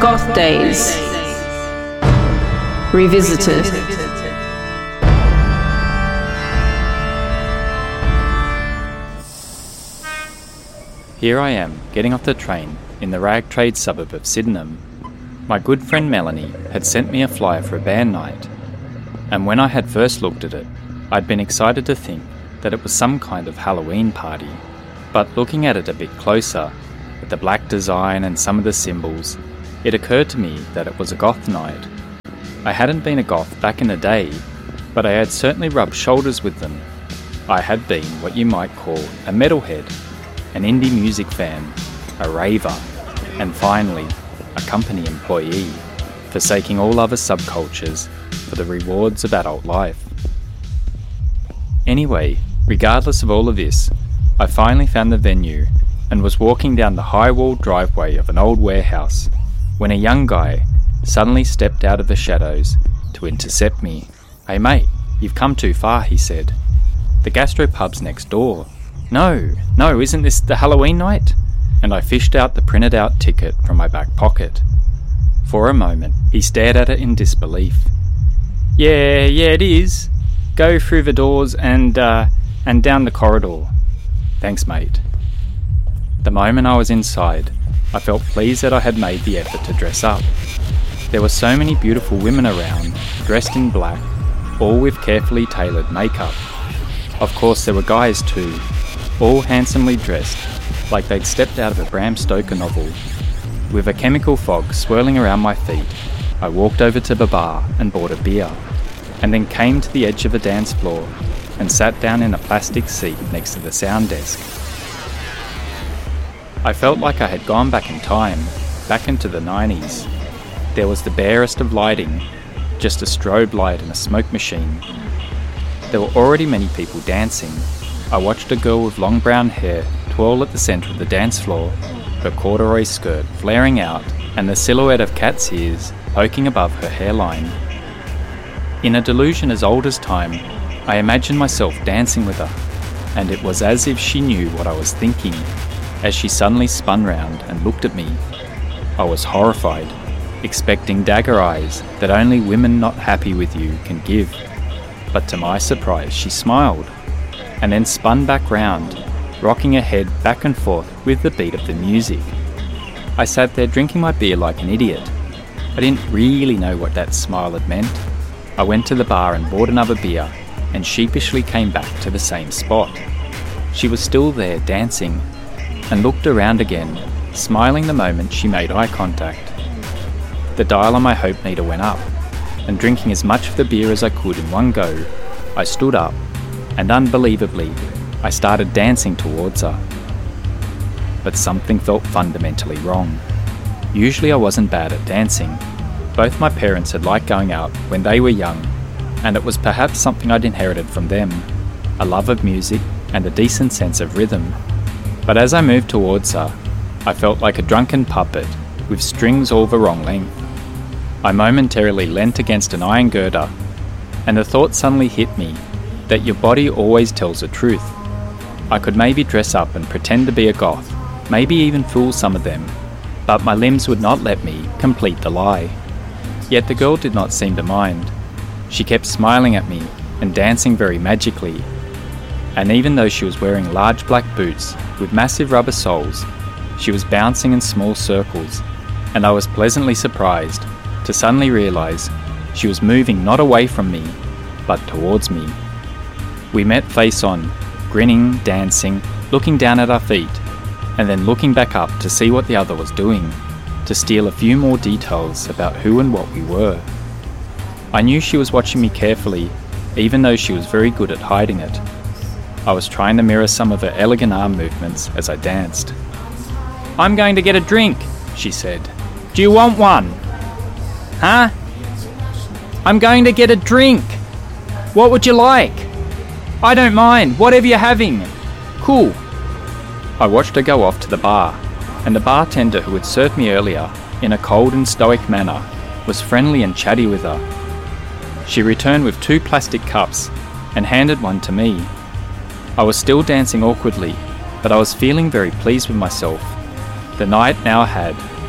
Goth Days Revisited. Here I am, getting off the train in the rag trade suburb of Sydenham. My good friend Melanie had sent me a flyer for a band night, and when I had first looked at it, I'd been excited to think that it was some kind of Halloween party. But looking at it a bit closer, at the black design and some of the symbols, it occurred to me that it was a goth night. I hadn't been a goth back in the day, but I had certainly rubbed shoulders with them. I had been what you might call a metalhead, an indie music fan, a raver, and finally, a company employee, forsaking all other subcultures for the rewards of adult life. Anyway, regardless of all of this, I finally found the venue and was walking down the high-walled driveway of an old warehouse when a young guy suddenly stepped out of the shadows to intercept me. "Hey mate, you've come too far," he said. "The gastropub's next door." No, isn't this the Halloween night?" And I fished out the printed out ticket from my back pocket. For a moment, he stared at it in disbelief. Yeah, it is. Go through the doors and down the corridor." "Thanks, mate." The moment I was inside, I felt pleased that I had made the effort to dress up. There were so many beautiful women around, dressed in black, all with carefully tailored makeup. Of course, there were guys too, all handsomely dressed, like they'd stepped out of a Bram Stoker novel. With a chemical fog swirling around my feet, I walked over to the bar and bought a beer, and then came to the edge of the dance floor and sat down in a plastic seat next to the sound desk. I felt like I had gone back in time, back into the 90s. There was the barest of lighting, just a strobe light and a smoke machine. There were already many people dancing. I watched a girl with long brown hair twirl at the centre of the dance floor, her corduroy skirt flaring out and the silhouette of cat's ears poking above her hairline. In a delusion as old as time, I imagined myself dancing with her, and it was as if she knew what I was thinking, as she suddenly spun round and looked at me. I was horrified, expecting dagger eyes that only women not happy with you can give. But to my surprise, she smiled, and then spun back round, rocking her head back and forth with the beat of the music. I sat there drinking my beer like an idiot. I didn't really know what that smile had meant. I went to the bar and bought another beer, and sheepishly came back to the same spot. She was still there dancing, and looked around again, smiling the moment she made eye contact. The dial on my hope meter went up, and drinking as much of the beer as I could in one go, I stood up, and unbelievably, I started dancing towards her. But something felt fundamentally wrong. Usually I wasn't bad at dancing. Both my parents had liked going out when they were young, and it was perhaps something I'd inherited from them, a love of music and a decent sense of rhythm. But as I moved towards her, I felt like a drunken puppet with strings all the wrong length. I momentarily leant against an iron girder, and the thought suddenly hit me that your body always tells the truth. I could maybe dress up and pretend to be a goth, maybe even fool some of them, but my limbs would not let me complete the lie. Yet the girl did not seem to mind. She kept smiling at me and dancing very magically. And even though she was wearing large black boots with massive rubber soles, she was bouncing in small circles, and I was pleasantly surprised to suddenly realise she was moving not away from me, but towards me. We met face on, grinning, dancing, looking down at our feet, and then looking back up to see what the other was doing, to steal a few more details about who and what we were. I knew she was watching me carefully, even though she was very good at hiding it. I was trying to mirror some of her elegant arm movements as I danced. "I'm going to get a drink," she said. "Do you want one?" "Huh?" "I'm going to get a drink. What would you like?" "I don't mind, whatever you're having." "Cool." I watched her go off to the bar, and the bartender who had served me earlier, in a cold and stoic manner, was friendly and chatty with her. She returned with 2 plastic cups and handed one to me. I was still dancing awkwardly, but I was feeling very pleased with myself. The night now had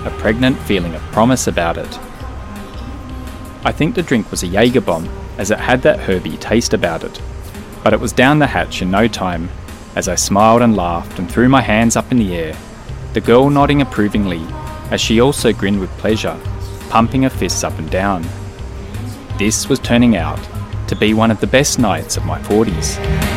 a pregnant feeling of promise about it. I think the drink was a Jaeger bomb, as it had that herby taste about it, but it was down the hatch in no time, as I smiled and laughed and threw my hands up in the air, the girl nodding approvingly as she also grinned with pleasure, pumping her fists up and down. This was turning out to be one of the best nights of my 40s.